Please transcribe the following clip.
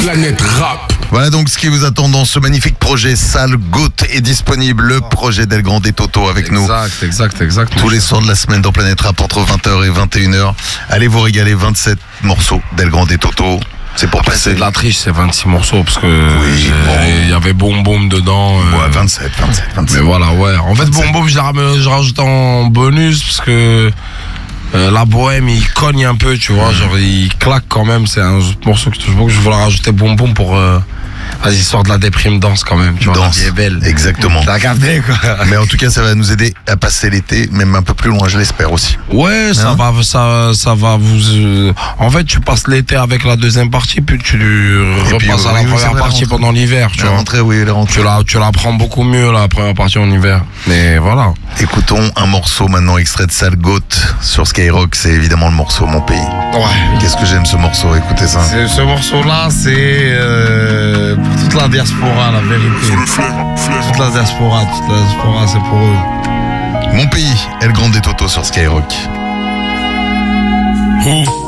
Planète Rap. Voilà donc ce qui vous attend dans ce magnifique projet. Sale Goutte est disponible, le projet d'El Grande et Toto avec nous. Exact. Tous les soirs de la semaine dans Planète Rap entre 20h et 21h. Allez vous régaler, 27 morceaux d'El Grande et Toto. C'est pour passer. C'est de la triche, c'est 26 morceaux parce que bon. y avait Boum Boum dedans. Ouais, 27. Mais voilà, ouais. En fait, Boum Boum, je rajoute en bonus parce que la bohème, il cogne un peu, tu vois. Genre, il claque quand même. C'est un morceau que je voulais rajouter Boum Boum pour l'histoire de la déprime danse quand même. Tu vois, Danse. la vie est belle. Exactement. T'as capté, quoi. Mais en tout cas, ça va nous aider à passer l'été, même un peu plus loin, je l'espère aussi. Ouais, ça va vous. En fait, tu passes l'été avec la deuxième partie, puis tu repasses à la première partie pendant l'hiver. Tu vois. La rentrée. Tu la prends beaucoup mieux la première partie en hiver. Mais voilà. Écoutons un morceau maintenant extrait de Sale Goutte sur Skyrock. C'est évidemment le morceau Mon Pays. Ouais. Qu'est-ce que j'aime ce morceau, écoutez ça. Ce morceau-là, c'est pour toute la diaspora, la vérité. Toute la diaspora, c'est pour eux. Mon Pays, El Grande et Toto sur Skyrock. Oh.